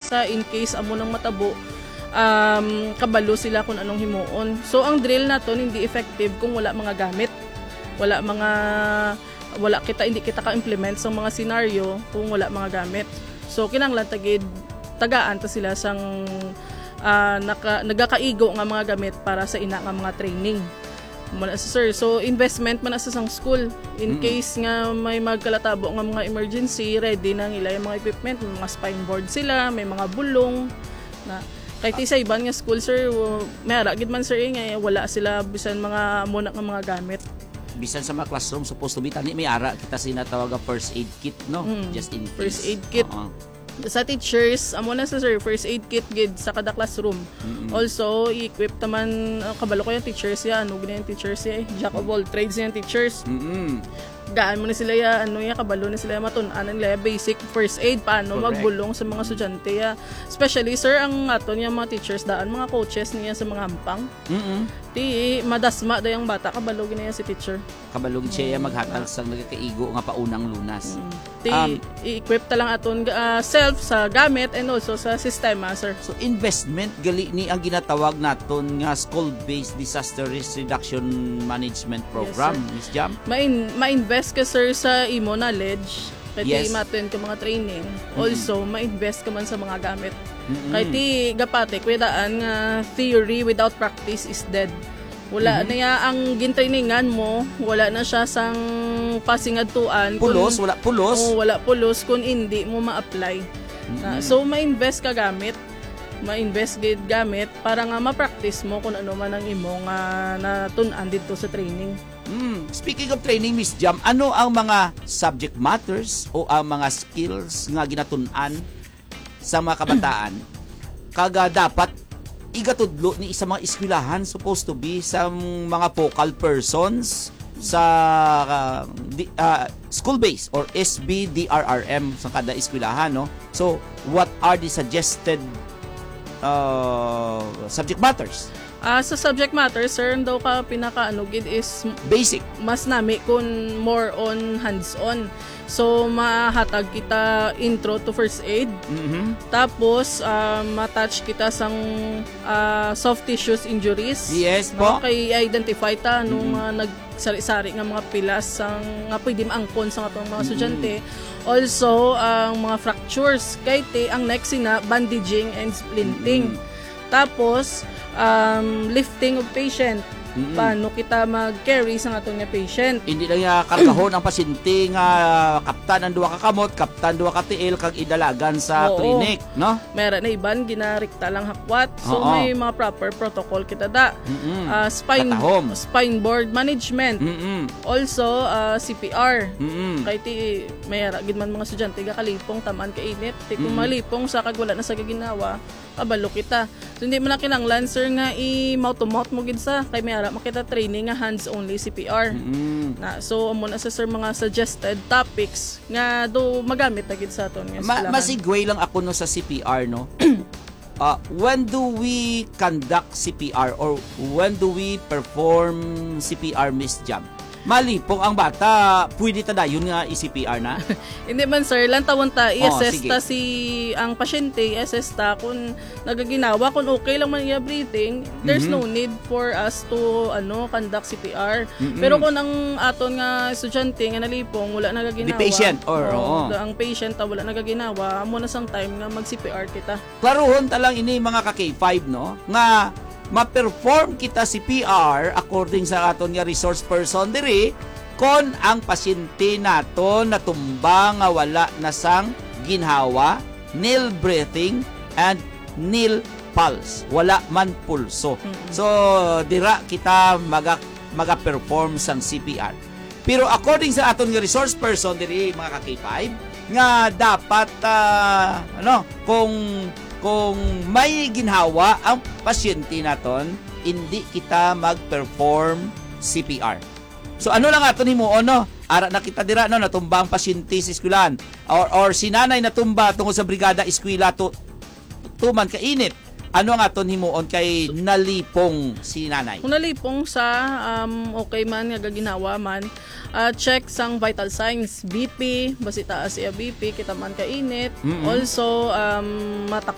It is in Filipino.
ta in case amo nang matabo kabalo sila kung anong himuon. So ang drill naton hindi effective kung wala mga gamit. Hindi kita ka-implement sa mga scenario kung wala mga gamit. So kinahanglan tagaan ta sila sang nagakaigo nga mga gamit para sa ina nga mga training. Sir, so investment man sa sang school in case nga may magkalatabo nga mga emergency, ready na nila yung mga equipment, may mga spine board sila, may mga bulong na kahit sa iban nga school, sir, may gid man sir nga wala sila bisan mga muna nga mga gamit. Bisan sa mga classroom supposed to be tani may ara kita sinatawag first aid kit, no? Just in case. First aid kit. Sa teachers, amo na sa sir, first aid kit gid sa kada classroom. Also, i-equip taman kabalo ko yung teachers ya, ano gina yung teachers ya, jack of all trades yung teachers. Gaan mo na sila ya, kabalo na sila matun-anan nila basic first aid, paano magbulong sa mga estudyante ya. Especially sir, ang aton yung mga teachers daan, mga coaches niya sa mga hampang. Ti madasma dayang bata kabalo gina si teacher. Kabalo gid siya maghatag sa nagakaigo nga paunang lunas. I-equip ta lang aton self sa gamit and also sa sistema, sir. So investment gali ni ang ginatawag naton nga school-based disaster risk reduction management program, Miss Jam. Ma-invest ka sir sa imo knowledge. Kahit matin ka mga training. Also, ma-invest ka man sa mga gamit. Kahit gapate, kwedaan nga theory without practice is dead. Wala na ya ang gintrainingan mo, wala na siya sang pasingadtuan. Wala pulos. Wala pulos kung hindi mo ma-apply. So, ma-invest ka gamit. Ma-invest gid gamit para nga ma-practice mo kung ano man ang imo nga natun-an dito sa training. Speaking of training, Miss Jam, ano ang mga subject matters o ang mga skills nga ginatun-an sa mga kabataan kaga dapat igatudlo ni isa mga eskwelahan supposed to be sa mga focal persons sa school-based or SBDRRM sa kada eskwelahan, no? So, what are the suggested subject matters? Sa subject matter, sir, daw ka pinaka-anugid is basic. Mas nami kung more on hands-on. So, mahatag kita intro to first aid. Tapos, matouch kita sang soft tissues injuries. Yes po. Kay identify ta nung nagsari-sari nga mga pilas nga pwede maangkon sa atong mga estudyante. Also, ang mga fractures. Kay ang next na bandaging and splinting. Tapos, lifting of patient. Paano kita mag-carry sa atong nga patient. Hindi lang ya kargahon ang pasyente nga kaptan ang duwa ka kamot, kaptan duwa ka tiil kag idalagan sa clinic, no? Meron na iban ginarikta lang hakwat. So may mga proper protocol kita da. Spine board management. Also CPR. Kay may gid man mga estudyante ga kalipong taman ka init. Ti kung malipong sa kag wala na sa gaginawa, kabalo kita. So hindi man na kinanglan sir nga i-mouth to mouth mo gid sa kay may ara makita training nga hands only CPR. So amo na sa sir mga suggested topics nga do magamit na gid sa aton nga eskwelahan. Masigway lang ako no sa CPR, no. When do we conduct CPR or when do we perform CPR, Miss Jam? Malipong ang bata, pwede ta dayon nga i-CPR na? Hindi man sir, lang tawon ta i-assess ta ang pasyente, i-assess ta kung nagaginawa, kung okay lang man iya breathing, there's no need for us to conduct CPR. Pero kung ang aton nga estudyante nga nalipong wala nagaginawa, the patient ang patient wala nagaginawa, amo na sang time nga mag-CPR kita. Klaruhon ta lang ini mga ka K5, no, nga ma-perform kita CPR according sa aton nga resource person diri kon ang pasyente naton natumba nga wala na sang ginhawa, nil breathing and nil pulse, wala man pulso. So dira kita maga-perform sang CPR. Pero according sa aton nga resource person diri mga ka K5 nga dapat kung may ginhawa ang pasyente naton, hindi kita mag-perform CPR. So ano lang aton himuon, no? Ara na kita dira no natumba ang pasyente sa eskwelahan or si nanay natumba tungod sa brigada eskwela tuman ka init. Ano ang aton himuon kay nalipong si nanay? Kung nalipong sa okay man nga gaginawa man, check sang vital signs, BP, basi taas iya BP, kita man ka init. Also